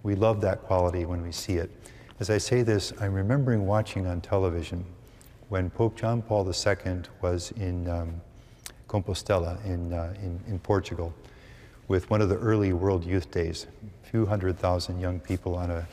we love that quality when we see it. As I say this, I'm remembering watching on television when Pope John Paul II was in Compostela in Portugal with one of the early World Youth Days, a few 100,000 young people on a